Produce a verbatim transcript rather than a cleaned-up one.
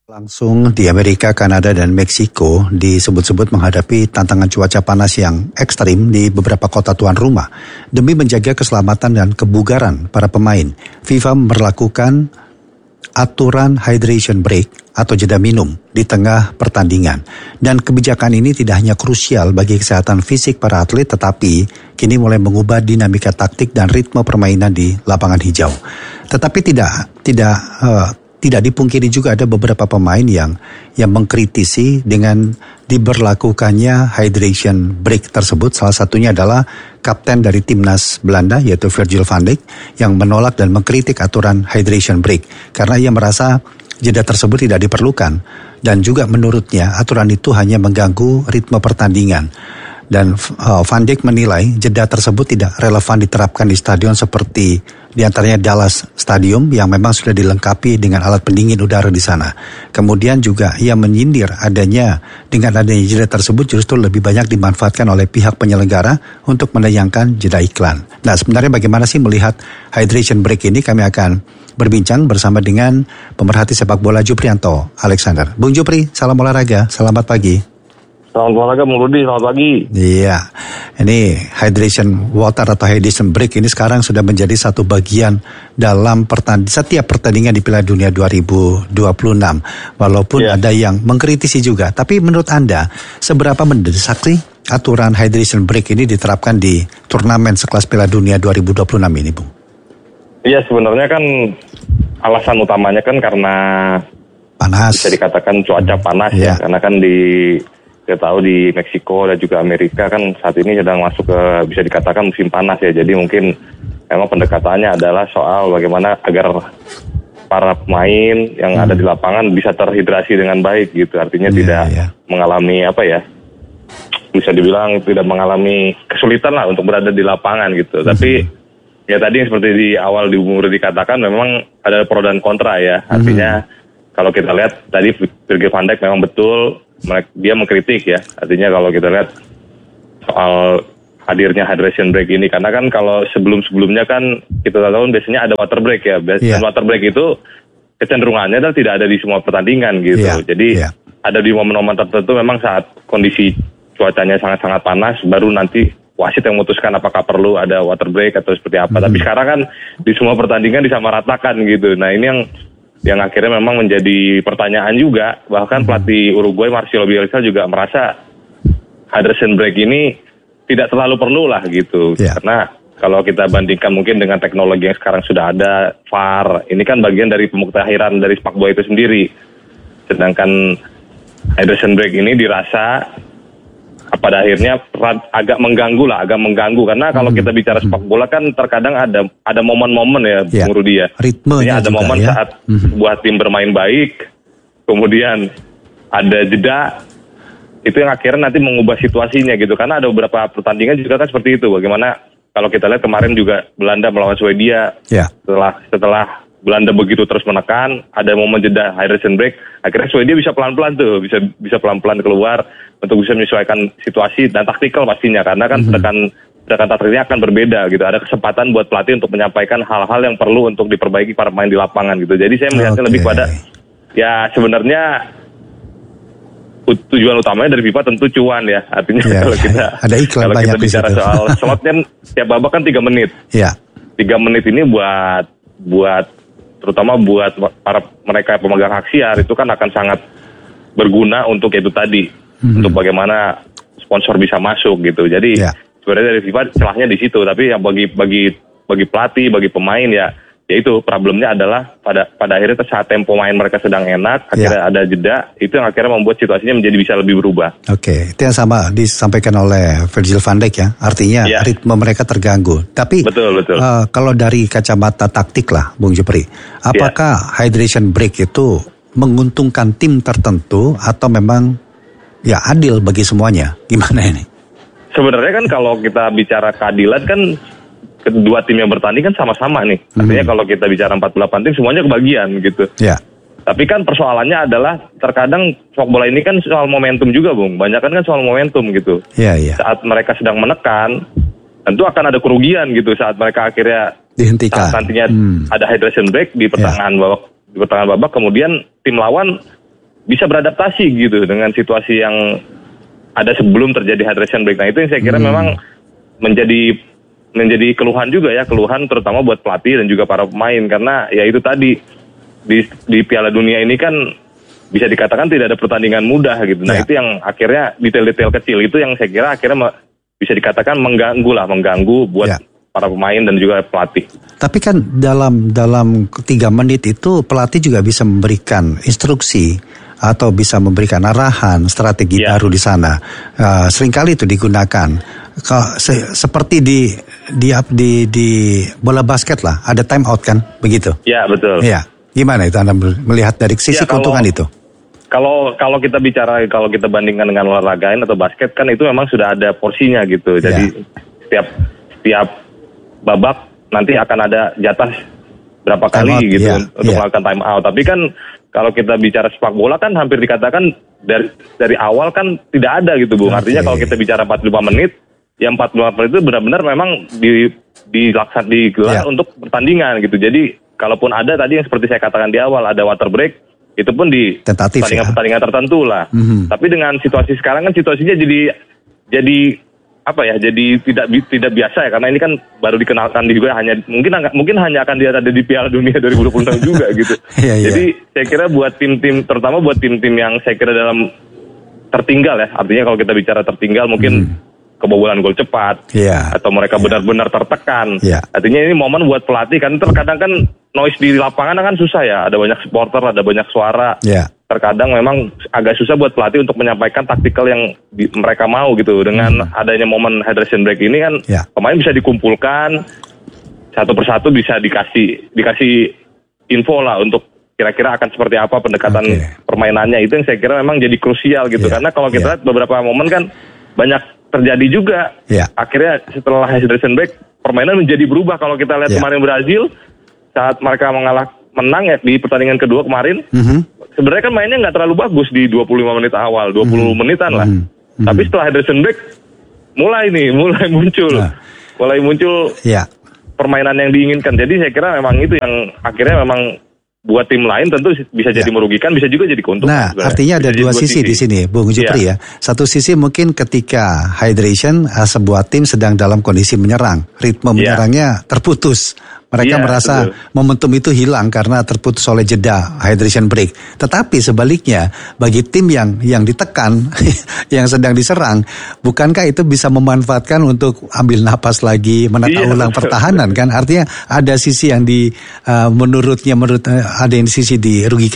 Langsung di Amerika, Kanada, dan Meksiko disebut-sebut menghadapi tantangan cuaca panas yang ekstrim di beberapa kota tuan rumah. Demi menjaga keselamatan dan kebugaran para pemain, FIFA memperlakukan aturan hydration break atau jeda minum di tengah pertandingan. Dan kebijakan ini tidak hanya krusial bagi kesehatan fisik para atlet, tetapi kini mulai mengubah dinamika taktik dan ritme permainan di lapangan hijau. Tetapi tidak tidak uh, Tidak dipungkiri juga ada beberapa pemain yang yang mengkritisi dengan diberlakukannya hydration break tersebut. Salah satunya adalah kapten dari timnas Belanda yaitu Virgil van Dijk yang menolak dan mengkritik aturan hydration break karena ia merasa jeda tersebut tidak diperlukan dan juga menurutnya aturan itu hanya mengganggu ritme pertandingan. Dan uh, Van Dijk menilai jeda tersebut tidak relevan diterapkan di stadion seperti diantaranya Dallas Stadium yang memang sudah dilengkapi dengan alat pendingin udara di sana. Kemudian juga ia menyindir adanya dengan adanya jeda tersebut justru lebih banyak dimanfaatkan oleh pihak penyelenggara untuk menayangkan jeda iklan. Nah, sebenarnya bagaimana sih melihat hydration break ini? Kami akan berbincang bersama dengan pemerhati sepak bola Juprianto Alexander. Bung Jupri, salam olahraga, selamat pagi. Selamat olahraga, Bung Rudi, selamat pagi. Iya, ini hydration water atau hydration break ini sekarang sudah menjadi satu bagian dalam pertand- setiap pertandingan di Piala Dunia dua ribu dua puluh enam. Walaupun yeah. ada yang mengkritisi juga. Tapi menurut Anda, seberapa mendesak sih aturan hydration break ini diterapkan di turnamen sekelas Piala Dunia dua ribu dua puluh enam ini, Bung? Iya, sebenarnya kan alasan utamanya kan karena panas. Bisa dikatakan cuaca panas yeah. ya, karena kan di kita tahu di Meksiko dan juga Amerika kan saat ini sedang masuk ke bisa dikatakan musim panas ya. Jadi mungkin memang pendekatannya adalah soal bagaimana agar para pemain yang hmm. ada di lapangan bisa terhidrasi dengan baik gitu. Artinya yeah, tidak yeah. mengalami apa ya, bisa dibilang tidak mengalami kesulitan lah untuk berada di lapangan gitu. Hmm. Tapi ya tadi seperti di awal di umur dikatakan memang ada pro dan kontra ya. Artinya hmm. kalau kita lihat tadi Virgil van Dijk memang betul dia mengkritik ya, artinya kalau kita lihat soal hadirnya hydration break ini, karena kan kalau sebelum-sebelumnya kan kita tahu biasanya ada water break ya, dan yeah. water break itu kecenderungannya adalah tidak ada di semua pertandingan gitu, yeah. jadi yeah. ada di momen-momen tertentu memang saat kondisi cuacanya sangat-sangat panas, baru nanti wasit yang memutuskan apakah perlu ada water break atau seperti apa, mm-hmm. tapi sekarang kan di semua pertandingan disamaratakan gitu, nah ini yang yang akhirnya memang menjadi pertanyaan juga. Bahkan pelatih Uruguay Marcelo Bielsa juga merasa hydration break ini tidak terlalu perlu lah gitu. Yeah. Karena kalau kita bandingkan mungkin dengan teknologi yang sekarang sudah ada, V A R, ini kan bagian dari pemuktahiran dari sepak bola itu sendiri. Sedangkan hydration break ini dirasa pada akhirnya agak mengganggu lah, agak mengganggu karena kalau kita bicara sepak bola kan terkadang ada ada momen-momen ya, yeah. Bung Rudi ya. Ritmenya ada juga, momen ya? saat mm-hmm. sebuah tim bermain baik, kemudian ada jeda, itu yang akhirnya nanti mengubah situasinya gitu. Karena ada beberapa pertandingan juga kan seperti itu. Bagaimana kalau kita lihat kemarin juga Belanda melawan Swedia, yeah. setelah setelah Belanda begitu terus menekan, ada momen jeda hydration break, akhirnya Swedia bisa pelan-pelan tuh, bisa bisa pelan-pelan keluar untuk bisa menyesuaikan situasi dan taktikal pastinya, karena kan mm-hmm. tekan tekan taktiknya akan berbeda gitu. Ada kesempatan buat pelatih untuk menyampaikan hal-hal yang perlu untuk diperbaiki para pemain di lapangan gitu. Jadi saya melihatnya okay. lebih pada ya sebenarnya tujuan utamanya dari FIFA tentu cuan ya. Artinya yeah, kalau kita ada iklan kalau kita bicara soal slotnya tiap babak kan tiga menit. Iya. Yeah. tiga menit ini buat buat terutama buat para mereka pemegang hak siar itu kan akan sangat berguna untuk itu tadi, mm-hmm. untuk bagaimana sponsor bisa masuk gitu. Jadi yeah. sebenarnya dari FIFA celahnya di situ, tapi yang bagi bagi bagi pelatih, bagi pemain ya, yaitu problemnya adalah pada pada akhirnya saat tempo main mereka sedang enak, akhirnya yeah. ada jeda, itu yang akhirnya membuat situasinya menjadi bisa lebih berubah. Oke, okay. Itu yang sama disampaikan oleh Virgil van Dijk ya, artinya yeah. ritme mereka terganggu. Tapi betul, betul. Uh, kalau dari kacamata taktik lah, Bung Jupri, apakah yeah. hydration break itu menguntungkan tim tertentu atau memang ya adil bagi semuanya? Gimana ini? Sebenarnya kan kalau kita bicara keadilan kan kedua tim yang bertanding kan sama-sama nih. Artinya hmm. kalau kita bicara empat puluh delapan tim semuanya kebagian gitu. Ya. Tapi kan persoalannya adalah terkadang sepak bola ini kan soal momentum juga, Bung. Banyak kan kan soal momentum gitu. Iya, iya. Saat mereka sedang menekan, tentu akan ada kerugian gitu saat mereka akhirnya dihentikan. Saat nantinya hmm. ada hydration break di pertengahan ya. babak, di pertengahan babak, kemudian tim lawan bisa beradaptasi gitu dengan situasi yang ada sebelum terjadi hydration break. Nah itu yang saya kira hmm. memang menjadi menjadi keluhan juga ya, keluhan terutama buat pelatih dan juga para pemain, karena ya itu tadi di di Piala Dunia ini kan bisa dikatakan tidak ada pertandingan mudah gitu. Nah ya. Itu yang akhirnya detail-detail kecil itu yang saya kira akhirnya bisa dikatakan mengganggu lah, mengganggu buat ya. Para pemain dan juga pelatih. Tapi kan dalam dalam tiga menit itu pelatih juga bisa memberikan instruksi atau bisa memberikan arahan strategi ya. Baru di sana. Uh, seringkali itu digunakan. Ke, se, seperti di di di di bola basket lah, ada time out kan, begitu? Ya betul. Iya. Gimana itu Anda melihat dari sisi ya, keuntungan kalau, itu? Kalau kalau kita bicara kalau kita bandingkan dengan olahraga lain atau basket kan itu memang sudah ada porsinya gitu. Jadi ya. setiap setiap babak nanti akan ada jatah berapa time kali out, gitu yeah, untuk yeah. melakukan time out. Tapi kan kalau kita bicara sepak bola kan hampir dikatakan dari dari awal kan tidak ada gitu Bung. Okay. Artinya kalau kita bicara empat puluh lima menit, yang empat puluh lima menit itu benar-benar memang di dilaksan digelar yeah. untuk pertandingan gitu. Jadi kalaupun ada tadi yang seperti saya katakan di awal ada water break, itu pun di pertandingan-pertandingan ya. tertentu lah. Mm-hmm. Tapi dengan situasi sekarang kan situasinya jadi jadi apa ya, jadi tidak tidak biasa ya, karena ini kan baru dikenalkan juga hanya mungkin mungkin hanya akan dia ada di Piala Dunia dua ribu dua puluh enam juga gitu. yeah, yeah. Jadi saya kira buat tim-tim, terutama buat tim-tim yang saya kira dalam tertinggal ya, artinya kalau kita bicara tertinggal mungkin hmm. kebobolan gol cepat yeah. atau mereka yeah. benar-benar tertekan. Yeah. Artinya ini momen buat pelatih kan, terkadang kan noise di lapangan kan susah ya, ada banyak supporter, ada banyak suara. Yeah. Terkadang memang agak susah buat pelatih untuk menyampaikan taktikal yang di, mereka mau gitu. Dengan hmm. adanya momen hydration break ini kan ya. Pemain bisa dikumpulkan satu persatu, bisa dikasih dikasih info lah untuk kira-kira akan seperti apa pendekatan okay. permainannya. Itu yang saya kira memang jadi krusial gitu. Ya. Karena kalau kita ya. lihat beberapa momen kan banyak terjadi juga. Ya. Akhirnya setelah hydration break permainan menjadi berubah. Kalau kita lihat ya. kemarin Brazil saat mereka mengalah menang ya di pertandingan kedua kemarin. Mm-hmm. Sebenarnya kan mainnya nggak terlalu bagus di dua puluh lima menit awal, dua puluh mm-hmm. menitan lah. Mm-hmm. Tapi setelah hydration break, mulai nih, mulai muncul. Nah. Mulai muncul yeah. permainan yang diinginkan. Jadi saya kira memang itu yang akhirnya memang buat tim lain tentu bisa jadi yeah. merugikan, bisa juga jadi keuntungan. Nah, sebenarnya. Artinya ada bisa dua sisi, sisi di sini, Bung Jupri yeah. ya. Satu sisi mungkin ketika hydration, sebuah tim sedang dalam kondisi menyerang. Ritme menyerangnya yeah. terputus. Mereka yeah, merasa betul. momentum itu hilang karena terputus oleh jeda hydration break. Tetapi sebaliknya bagi tim yang yang ditekan, yang sedang diserang, bukankah itu bisa memanfaatkan untuk ambil napas lagi, menata yeah, ulang betul. pertahanan kan? Artinya ada sisi yang di uh, menurutnya menurut uh, ada yang sisi dirugikan.